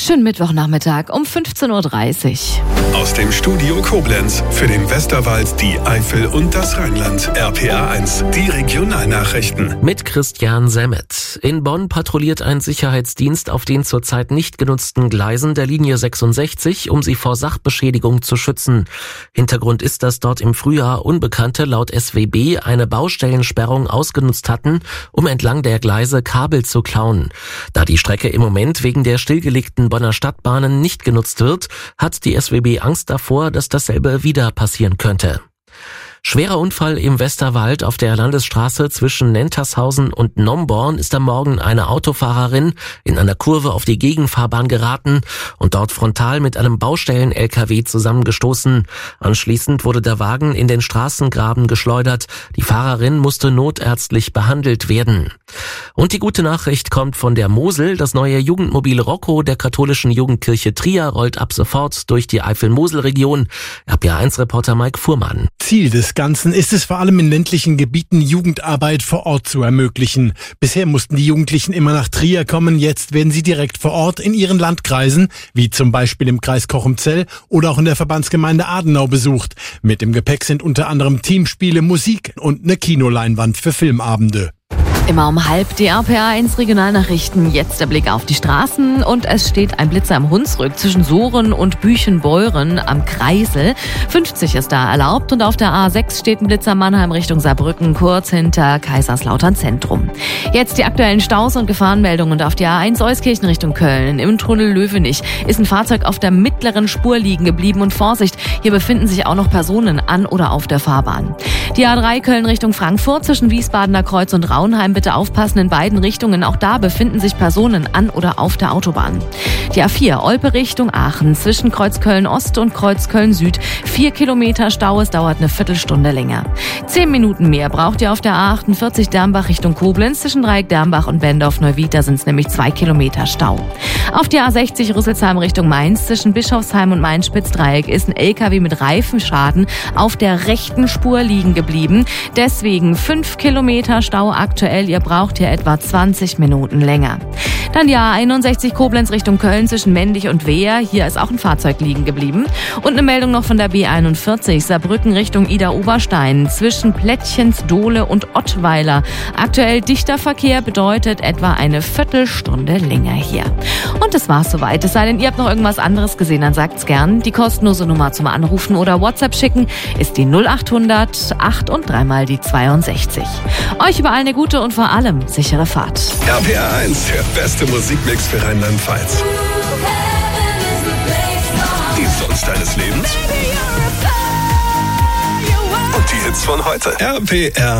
Schönen Mittwochnachmittag um 15.30 Uhr. Aus dem Studio Koblenz für den Westerwald, die Eifel und das Rheinland. RPA1, die Regionalnachrichten. Mit Christian Semmet. In Bonn patrouilliert ein Sicherheitsdienst auf den zurzeit nicht genutzten Gleisen der Linie 66, um sie vor Sachbeschädigung zu schützen. Hintergrund ist, dass dort im Frühjahr Unbekannte laut SWB eine Baustellensperrung ausgenutzt hatten, um entlang der Gleise Kabel zu klauen. Da die Strecke im Moment wegen der stillgelegten Bonner Stadtbahnen nicht genutzt wird, hat die SWB Angst davor, dass dasselbe wieder passieren könnte. Schwerer Unfall im Westerwald auf der Landesstraße zwischen Nentershausen und Nomborn ist am Morgen eine Autofahrerin in einer Kurve auf die Gegenfahrbahn geraten und dort frontal mit einem Baustellen-LKW zusammengestoßen. Anschließend wurde der Wagen in den Straßengraben geschleudert. Die Fahrerin musste notärztlich behandelt werden. Und die gute Nachricht kommt von der Mosel. Das neue Jugendmobil Rocco der katholischen Jugendkirche Trier rollt ab sofort durch die Eifel-Mosel-Region. RPA1-Reporter Mike Fuhrmann. Ziel des Ganzen ist es vor allem in ländlichen Gebieten, Jugendarbeit vor Ort zu ermöglichen. Bisher mussten die Jugendlichen immer nach Trier kommen, jetzt werden sie direkt vor Ort in ihren Landkreisen, wie zum Beispiel im Kreis Cochem-Zell oder auch in der Verbandsgemeinde Adenau besucht. Mit im Gepäck sind unter anderem Teamspiele, Musik und eine Kinoleinwand für Filmabende. Immer um halb die RPA1 Regionalnachrichten. Jetzt der Blick auf die Straßen und es steht ein Blitzer am Hunsrück zwischen Soren und Büchenbeuren am Kreisel. 50 ist da erlaubt und auf der A6 steht ein Blitzer Mannheim Richtung Saarbrücken, kurz hinter Kaiserslautern Zentrum. Jetzt die aktuellen Staus und Gefahrenmeldungen und auf die A1 Euskirchen Richtung Köln. Im Tunnel Löwenich ist ein Fahrzeug auf der mittleren Spur liegen geblieben und Vorsicht, hier befinden sich auch noch Personen an oder auf der Fahrbahn. Die A3 Köln Richtung Frankfurt zwischen Wiesbadener Kreuz und Raunheim, bitte aufpassen in beiden Richtungen. Auch da befinden sich Personen an oder auf der Autobahn. Die A4 Olpe Richtung Aachen zwischen Kreuzköln Ost und Kreuzköln Süd. 4 Kilometer Stau, es dauert eine Viertelstunde länger. 10 Minuten mehr braucht ihr auf der A48 Dermbach Richtung Koblenz. Zwischen Dreieck Dermbach und Bendorf-Neuwied, da sind es nämlich 2 Kilometer Stau. Auf die A60 Rüsselsheim Richtung Mainz zwischen Bischofsheim und Main-Spitz-Dreieck ist ein LKW mit Reifenschaden auf der rechten Spur liegen geblieben. Deswegen 5 Kilometer Stau aktuell. Ihr braucht hier etwa 20 Minuten länger. Dann die A61 Koblenz Richtung Köln zwischen Mendig und Wehr. Hier ist auch ein Fahrzeug liegen geblieben. Und eine Meldung noch von der B41 Saarbrücken Richtung Ida-Oberstein zwischen Plättchens, Dohle und Ottweiler. Aktuell dichter Verkehr bedeutet etwa eine Viertelstunde länger hier. Und das war's soweit. Es sei denn, ihr habt noch irgendwas anderes gesehen, dann sagt's gern. Die kostenlose Nummer zum Anrufen oder WhatsApp schicken ist die 0800 8 und 3 mal die 62. Euch überall eine gute und vor allem sichere Fahrt. RPA1, der beste Musikmix für Rheinland-Pfalz. Die Songs deines Lebens und die Hits von heute. RPA